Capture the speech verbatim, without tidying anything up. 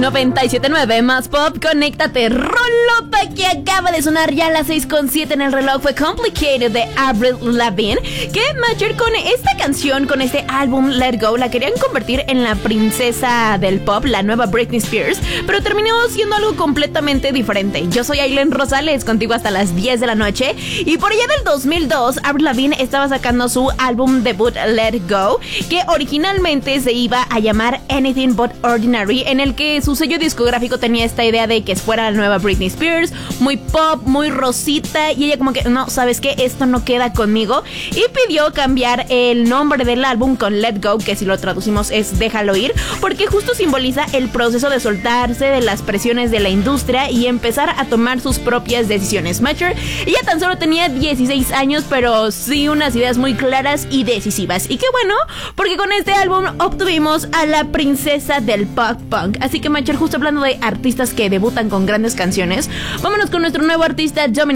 noventa y siete punto nueve más pop, conéctate. Rolota que acaba de sonar ya a las seis con siete en el reloj fue Complicated de Avril Lavigne, que Macher con esta canción, con este álbum Let Go, la querían convertir en la princesa del pop, la nueva Britney Spears, pero terminó siendo algo completamente diferente. Yo soy Aileen Rosales, contigo hasta las diez de la noche, y por allá del dos mil dos, Avril Lavigne estaba sacando su álbum debut Let Go, que originalmente se iba a llamar Anything But Ordinary, en el que su sello discográfico tenía esta idea de que fuera la nueva Britney Spears, muy pop, muy rosita, y ella como que, no, ¿sabes qué? Esto no queda conmigo, y pidió cambiar el nombre del álbum con Let Go, que si lo traducimos es Déjalo Ir, porque justo simboliza el proceso de soltarse de las presiones de la industria y empezar a tomar sus propias decisiones. Macher, ella tan solo tenía dieciséis años, pero sí unas ideas muy claras y decisivas, y qué bueno, porque con este álbum obtuvimos a la princesa del pop punk. Así que Macher, justo hablando de artistas que debutan con grandes canciones, vámonos con nuestro nuevo artista, Dominic